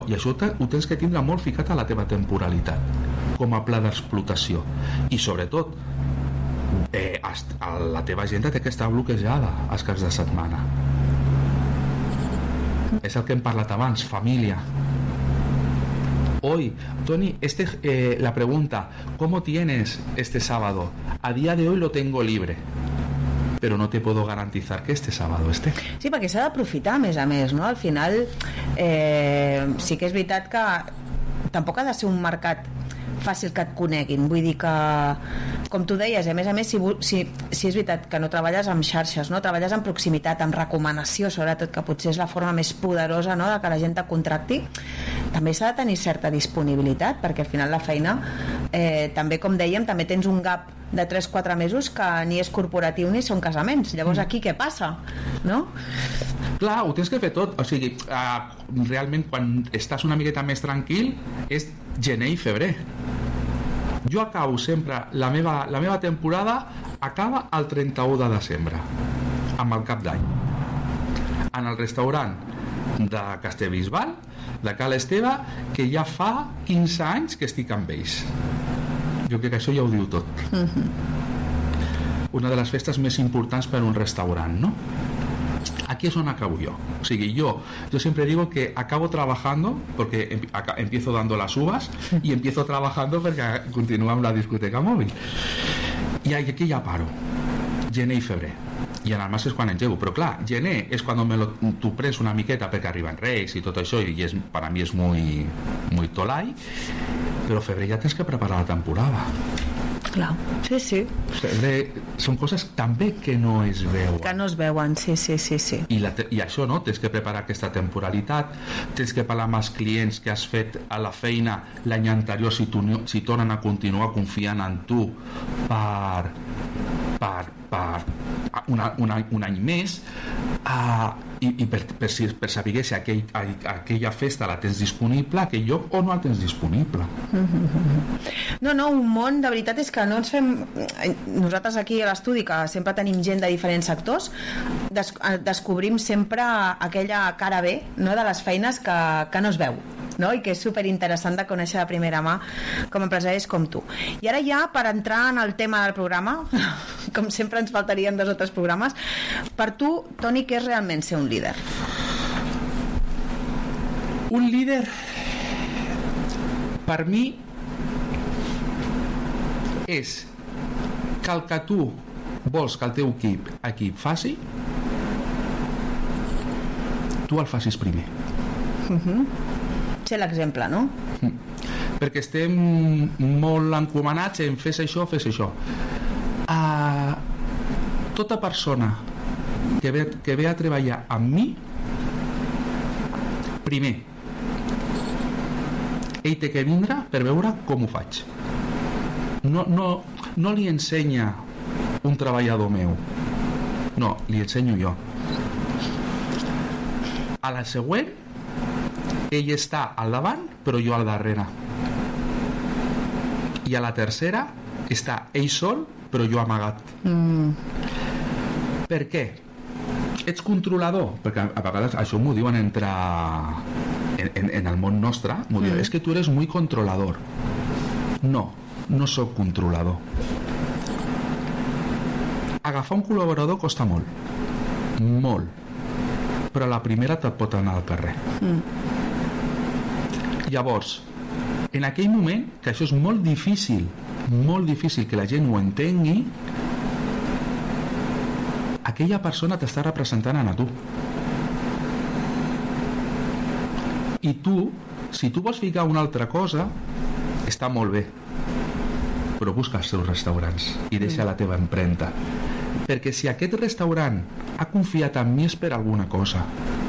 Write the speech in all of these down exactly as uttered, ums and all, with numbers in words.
I això ho tens que tindre molt ficat a la teva temporalitat com a pla d'explotació. I sobretot eh, la teva agenda té que estar bloquejada els caps de setmana. És el que hem parlat abans, família. Hoy, Tony, este, eh, la pregunta, ¿cómo tienes este sábado? A día de hoy lo tengo libre, però no te puedo garantizar que este sábado esté. Sí, perquè s'ha d'aprofitar, a més a més, no? Al final, eh, sí que és veritat que tampoc ha de ser un mercat fàcil que et coneguin, vull dir que, com tu deies, a més a més, si, si, si és veritat que no treballes amb xarxes, no? Treballes en proximitat, amb recomanació, sobretot, que potser és la forma més poderosa, no?, de que la gent te contracti, també s'ha de tenir certa disponibilitat, perquè al final la feina, eh, també, com dèiem, també tens un gap de tres a quatre mesos que ni és corporatiu ni són casaments. Llavors aquí què passa? No? Clar, ho tens que fer tot. O sigui, uh, realment quan estàs una miqueta més tranquil és gener i febrer. Jo acabo sempre la meva, la meva temporada acaba el trenta-u de desembre amb el cap d'any en el restaurant de Castellbisbal, de Cal Esteve, que ja fa quinze anys que estic amb ells. Jo crec que això ja ho diu tot. Una de les festes més importants per a un restaurant, ¿no? Aquí es donde acabo yo. O sea, yo, yo siempre digo que acabo trabajando porque empiezo dando las uvas y empiezo trabajando porque continúo amb la discoteca mòbil. I aquí ja paro. Gener i febrer. I en el març és quan engego. Però clar, gener és quan me lo, tu prens una miqueta perquè arriben Reis i tot això, i és, per a mi és muy, muy tolai, però febrer ja tens que preparar la temporada. Clar, sí, sí. Febrer són coses també que no es veuen. Que no es veuen, sí, sí, sí, sí. I, la, I això, no? Tens que preparar aquesta temporalitat, tens que parlar amb els clients que has fet a la feina l'any anterior, si, tu, si tornen a continuar confiant en tu per per, per una, una, un any més, uh, i, i per, per, per saber si aquell, aquella festa la tens disponible, aquell lloc, o no la tens disponible. No, no, un món, de veritat és que no ens fem... Nosaltres aquí a l'estudi, que sempre tenim gent de diferents sectors, des, descobrim sempre aquella cara B, no?, de les feines que, que no es veu, no? I que és superinteressant de conèixer de primera mà com a empresaris com tu. I ara ja, per entrar en el tema del programa, com sempre ens faltarien dos o tres programes, per tu, Toni, què és realment ser un líder? Un líder, per mi, és que el que tu vols que el teu equip, equip faci, tu el facis primer. Uh-huh. Ser l'exemple, no? Mm. Perquè estem molt encomanats en fes això, fes això. Uh, tota persona que ve, que ve a treballar amb mi, primer, ell té que vindre per veure com ho faig. No, no, no li ensenya un treballador meu, no, li ensenyo jo. A la següent, ell està al davant, però jo al darrere. I a la tercera està ell sol, però jo amagat. Mm. Per què? Ets controlador? Perquè a vegades això m'ho diuen entre... En, en, en el món nostre, m'ho diuen, mm. és que tu eres muy controlador. No, no sóc controlador. Agafar un col·laborador costa molt. Molt. Però la primera te't pot anar al carrer. Mm. Llavors, en aquell moment, que això és molt difícil, molt difícil que la gent ho entengui, aquella persona t'està representant a tu. I tu, si tu vols ficar una altra cosa, està molt bé, però busca els seus restaurants i deixa la teva empremta. Perquè si aquest restaurant ha confiat en mi és per alguna cosa.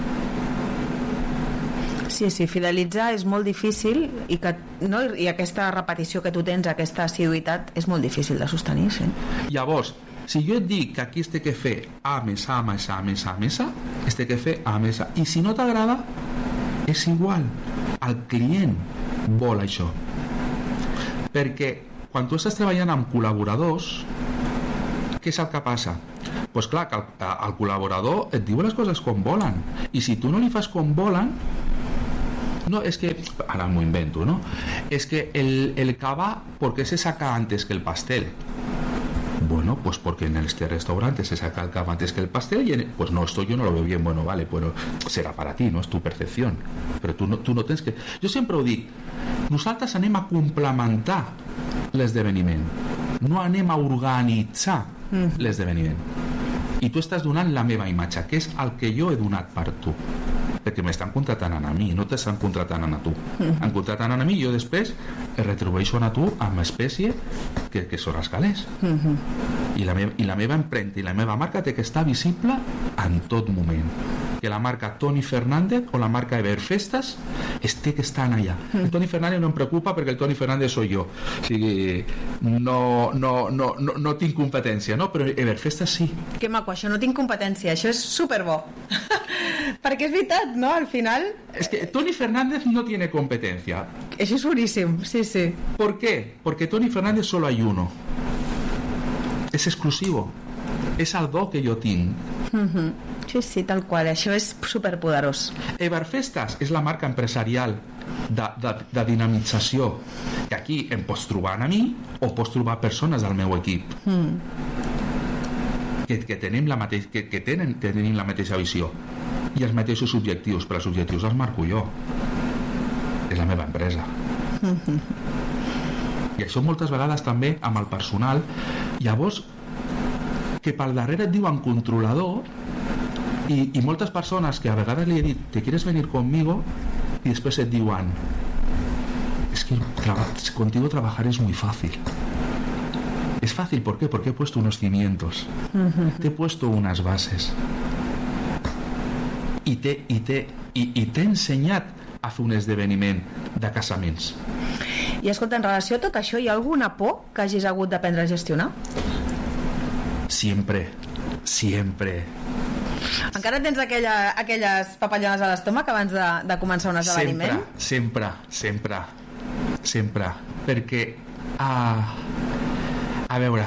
Sí, sí, fidelitzar és molt difícil i, que, no, i aquesta repetició que tu tens, aquesta assiduïtat, és molt difícil de sostenir, sí. Llavors, si jo et dic que aquí es té que fer A més A més A més A més A, es té que fer A més A. I si no t'agrada, és igual. El client vol això. Perquè quan tu estàs treballant amb col·laboradors, què és el que passa? Doncs pues clar, que el, el col·laborador et diu les coses com volen. I si tu no li fas com volen, no, es que, ahora me invento, ¿no? Es que el, el cava, ¿por qué se saca antes que el pastel? Bueno, pues porque en este restaurante se saca el cava antes que el pastel y en, pues no, esto yo no lo veo bien. Bueno, vale, bueno, serà per a ti, no? És tu percepció, però tu no, tu no tens que... Jo sempre ho dic, nosaltres anem a complementar l'esdeveniment, no anem a organitzar mm. l'esdeveniment. I tu estàs donant la meva imatge, que és el que jo he donat per tu, perquè m'estan contratant a mi, no t'estan contratant a tu. Mm-hmm. Em contratant a mi i jo després es retribueixo a tu amb espècie que, que són els calés. Mm-hmm. I, la meva, I la meva empremta i la meva marca té que estar visible en tot moment. Que la marca Toni Fernández o la marca Everfestas es té que estar allà. Mm. El Toni Fernández no em preocupa perquè el Toni Fernández soy jo. O sigui, no, no, no, no, no tinc competència, no? Però Everfestas sí. Que maco, això no tinc competència, això és superbo. Perquè és veritat, ¿no? Al final... Es que Toni Fernández no tiene competencia. Eso es buenísimo, sí, sí. ¿Por qué? Porque Toni Fernández solo hay uno. Es exclusivo. És el do que jo tinc. Mm-hmm. Sí, sí, tal qual, això és superpoderós. Everfestas és la marca empresarial de, de, de dinamització que aquí em pots trobar a mi o pots trobar persones del meu equip mm. que, que, tenim la mateix, que, que tenen, tenim la mateixa visió i els mateixos objectius, però els objectius els marco jo, és la meva empresa. Mm-hmm. I això moltes vegades també amb el personal, llavors que pel darrere et diuen controlador i, i moltes persones que a vegades li he dit ¿te quieres venir conmigo? Y después et diuen es que traba, contigo trabajar es muy fácil. Es fácil, ¿por qué? Porque he puesto unos cimientos, uh-huh. te he puesto unas bases i t'he i t'he i, i t'he ensenyat a fer un esdeveniment de casaments. I escolta, en relació a tot això, hi ha alguna por que hagis hagut d'aprendre a gestionar? Siempre, siempre. Encara tens aquella, aquelles papallones a l'estómac abans de, de començar un esdeveniment? Sempre, sempre, sempre, sempre. Perquè, uh, a veure...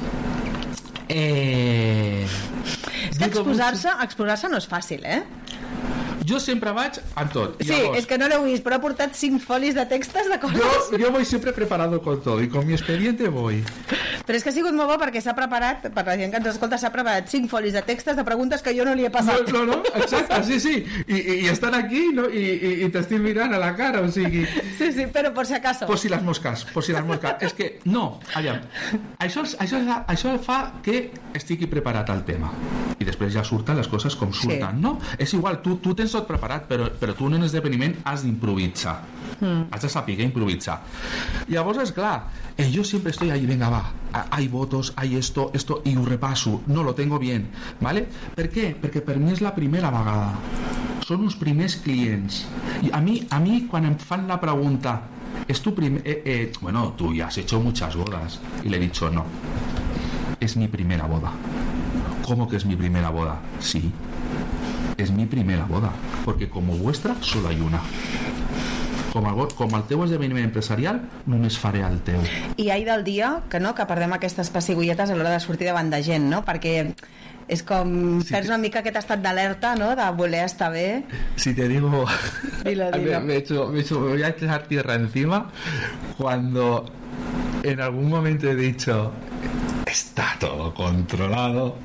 Eh... És que exposar-se exposar-se no és fàcil, eh? Jo sempre vaig amb tot. Sí, llavors, és que no l'heu vist, però ha portat cinc folis de textos de coses. Yo, yo voy siempre preparado con todo y con mi expediente voy. Però és que ha sigut molt bo perquè s'ha preparat, per la gent que ens escolta, s'ha preparat cinc folis de textos de preguntes que jo no li he passat. No, no, no, exacte, sí, sí. I, i, i estan aquí, no? I, i, i t'estic mirant a la cara, o sigui... Sí, sí, però por si acaso. Por si las moscas, por si las moscas. És que, no, aviam, això, això, això fa que estigui preparat al tema. I després ja surten les coses com surten, sí. No? És igual, tu, tu tens tot preparat, però, però tu en un esdeveniment has d'improvisar. Mm. Has de saber improvisar. Llavors, és clar, eh, yo siempre estoy ahí, venga, va, hay votos, hay esto, esto, y un repaso, no lo tengo bien, ¿vale? ¿Per què? Perquè per mi és la primera vegada. Són uns primers clients. I a mi, a mi quan em fan la pregunta, ¿es tu primer... Eh, eh, bueno, tú ya has hecho muchas bodas. Y le he dicho, no, es mi primera boda. ¿Cómo que es mi primera boda? Sí, es mi primera boda, porque como vuestra solo hay una. Com el, com el teu esdeveniment empresarial només faré el teu. I ai del dia que no, que perdem aquestes pessigolletes a l'hora de sortir davant de gent, no? Perquè és com sí, perds una mica aquest estat d'alerta, no? De voler estar bé. Si te digo dilo, dilo. Me, he hecho, me, he hecho, me voy a echar tierra encima cuando en algún momento he dicho está todo controlado,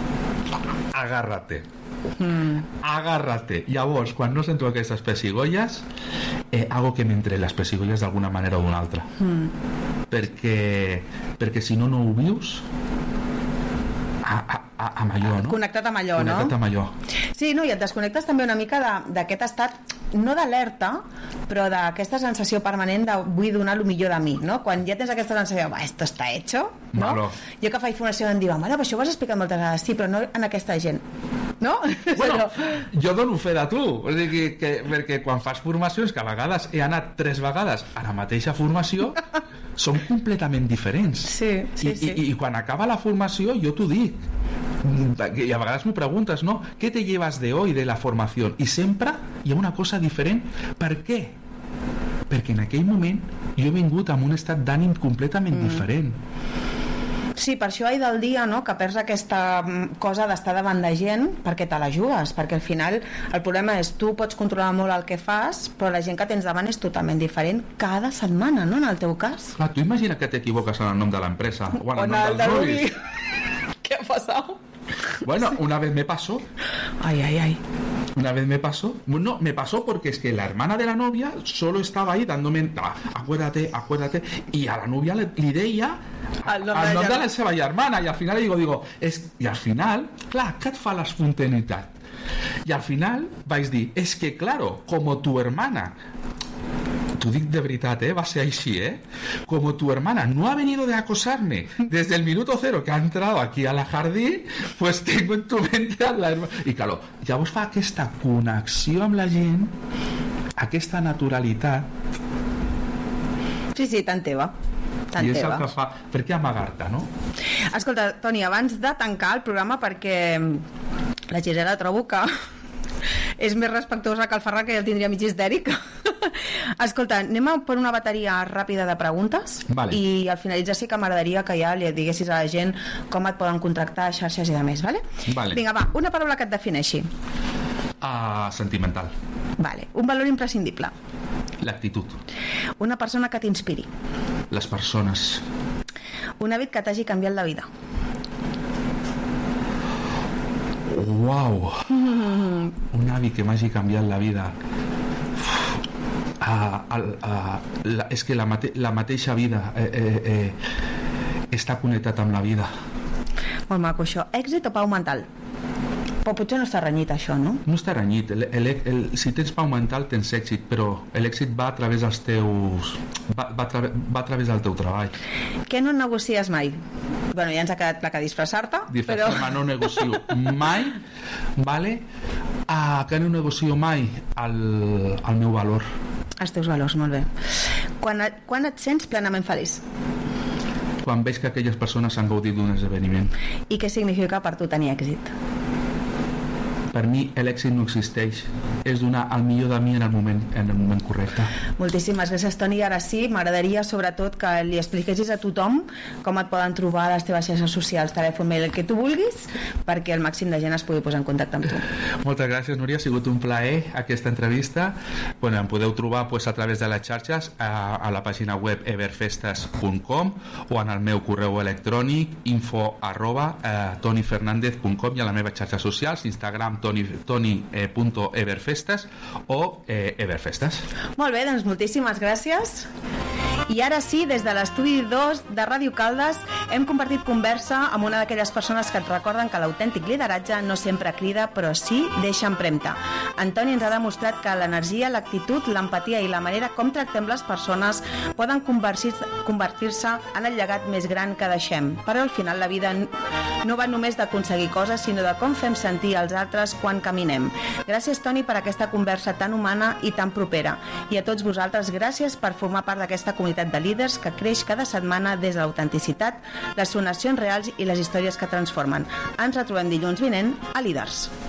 agárrate. Mm. Agárrate. Llavors, quan no sento aquestes pessigolles, eh, hago que m'entre les pessigolles d'alguna manera o d'una altra. Mm. Perquè, perquè si no, no ho vius a, a, a, amb allò, no? Connectat amb allò, Connectat no? amb allò. Sí, no, i et desconnectes també una mica d'aquest estat, no d'alerta, però d'aquesta sensació permanent de vull donar el millor de mi, no? Quan ja tens aquesta sensació, va, esto está hecho, no? Malo. Jo que faig formació em diuen, bueno, però això ho has explicat moltes vegades, sí, però no en aquesta gent, no? Bueno, jo dono fe de tu, o sigui que, perquè quan fas formacions, que a vegades he anat tres vegades a la mateixa formació, són completament diferents. Sí, sí, I, sí. I, i quan acaba la formació jo t'ho dic, i a vegades m'ho preguntes, ¿no? ¿Qué te llevas de hoy de la formación? I sempre hi ha una cosa diferent. Per què? Perquè en aquell moment jo he vingut amb un estat d'ànim completament mm. diferent. Sí, per això hi del dia, no?, que perds aquesta cosa d'estar davant de gent perquè te la jugues, perquè al final el problema és tu pots controlar molt el que fas, però la gent que tens davant és totalment diferent cada setmana, no?, en el teu cas. Clar, tu imagina que t'equivoques en el nom de l'empresa o en el O en nom el dels de nuvis. ¿Qué ha pasado? Bueno, una vez me pasó. Ay, ay, ay. Una vez me pasó. No, me pasó porque es que la hermana de la novia solo estaba ahí dándome, ah, acuérdate, acuérdate, y a la novia le, le deia al nom de, de la seva germana, i al final li digo, digo, és, i al final, clar, què et fa l'espontaneïtat? I al final vaig dir, és que, claro, como tu hermana, t'ho dic de veritat, eh? Va ser així, eh? Como tu hermana no ha venido de acosarme desde el minuto cero que ha entrado aquí a la jardín, pues tengo en tu mente a la hermana. I, claro, llavors fa aquesta connexió amb la gent, aquesta naturalitat. Sí, sí, tant teva. Tant I és teva. el que fa... Per què amagar-te, no? Escolta, Toni, abans de tancar el programa, perquè la Gisela trobo que és més respectuosa que el Ferran, que ja el tindria mig histèric. Escolta, anem a per una bateria ràpida de preguntes, vale. I al finalitzar sí que m'agradaria que ja li diguessis a la gent com et poden contractar, xarxes i de més, vale? Vale. Vinga, va, una paraula que et defineixi. Uh, sentimental. Vale. Un valor imprescindible. L'actitud. Una persona que t'inspiri. Les persones. Un hàbit que t'hagi canviat la vida. Uau! Mm. Un hàbit que m'hagi canviat la vida. Uh, uh, uh, la, és que la, mate, la mateixa vida eh, eh, eh, està connectat amb la vida. Molt maco això. Èxit o pau mental? Però potser no està renyit això, no? No està renyit. El, el, el, si tens pau mental tens èxit, però l'èxit va a través dels teus... Va, va, a través, va a través del teu treball. Què no negocies mai? Bueno, ja ens ha quedat clar que disfressar-te, Disfressar-me però... no negocio mai, vale? Ah, que no negocio mai el, el meu valor. Els teus valors, molt bé. Quan et, quan et sents plenament feliç? Quan veig que aquelles persones han gaudit d'un esdeveniment. I què significa per tu tenir èxit? Per mi l'èxit no existeix, és donar el millor de mi en el moment, en el moment correcte. Moltíssimes gràcies, Toni. Ara sí, m'agradaria sobretot que li expliquessis a tothom com et poden trobar a les teves xarxes socials, telèfon, mail, el que tu vulguis, perquè el màxim de gent es pugui posar en contacte amb tu. Moltes gràcies, Núria, ha sigut un plaer aquesta entrevista. Bueno, em podeu trobar pues, a través de les xarxes a, a la pàgina web everfestes punt com o en el meu correu electrònic info arroba eh, tonifernandez punt com i a les meves xarxes socials, Instagram toni.everfestes o eh, everfestes. Molt bé, doncs moltíssimes gràcies. I ara sí, des de l'estudi dos de Ràdio Caldes hem compartit conversa amb una d'aquelles persones que et recorden que l'autèntic lideratge no sempre crida, però sí deixa empremta. Antoni ens ha demostrat que l'energia, l'actitud, l'empatia i la manera com tractem les persones poden convertir-se convertir-se en el llegat més gran que deixem. Però al final la vida no va només d'aconseguir coses, sinó de com fem sentir els altres quan caminem. Gràcies, Toni, per aquesta conversa tan humana i tan propera. I a tots vosaltres, gràcies per formar part d'aquesta comunitat de líders que creix cada setmana des de l'autenticitat, les sonacions reals i les històries que transformen. Ens retrobem dilluns vinent a Líders.